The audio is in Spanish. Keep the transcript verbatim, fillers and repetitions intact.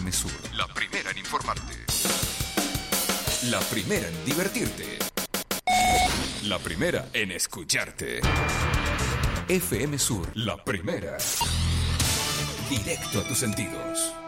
M Sur, la primera en informarte. La primera en divertirte. La primera en escucharte. F M Sur, la primera. Directo a tus sentidos.